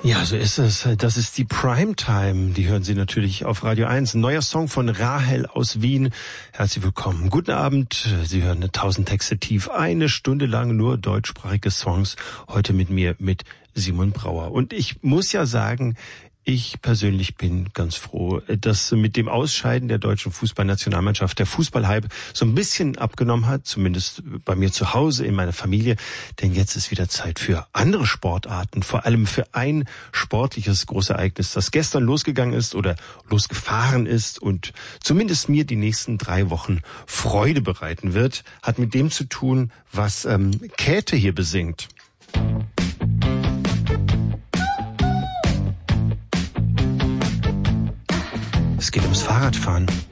Ja, so ist es. Das ist die Primetime. Die hören Sie natürlich auf Radio 1. Ein neuer Song von Rahel aus Wien. Herzlich willkommen. Guten Abend. Sie hören 1000 Texte tief. Eine Stunde lang nur deutschsprachige Songs. Heute mit mir, mit Simon Brauer. Und ich muss ja sagen, ich persönlich bin ganz froh, dass mit dem Ausscheiden der deutschen Fußballnationalmannschaft der Fußballhype so ein bisschen abgenommen hat, zumindest bei mir zu Hause, in meiner Familie. Denn jetzt ist wieder Zeit für andere Sportarten, vor allem für ein sportliches Großereignis, das gestern losgegangen ist oder losgefahren ist und zumindest mir die nächsten 3 Wochen Freude bereiten wird. Hat mit dem zu tun, was Käthe hier besingt. Es geht ums Fahrradfahren.